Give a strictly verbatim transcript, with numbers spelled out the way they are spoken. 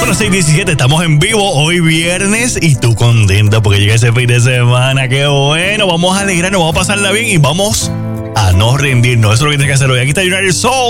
Bueno, seis diecisiete, estamos en vivo hoy viernes y tú contenta porque llega ese fin de semana. ¡Qué bueno! Vamos a alegrarnos, vamos a pasarla bien y vamos a no rendirnos. Eso es lo que tienes que hacer hoy. Aquí está United Soul.